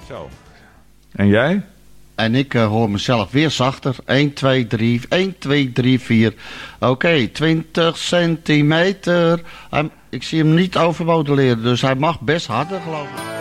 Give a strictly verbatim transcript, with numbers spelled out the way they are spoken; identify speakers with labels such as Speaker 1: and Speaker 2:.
Speaker 1: Zo. En jij?
Speaker 2: En ik uh, hoor mezelf weer zachter. één, twee, drie, één, twee, drie, vier. Oké, okay, twintig centimeter. Hij, ik zie hem niet overmodelleren, dus hij mag best harder, geloof ik.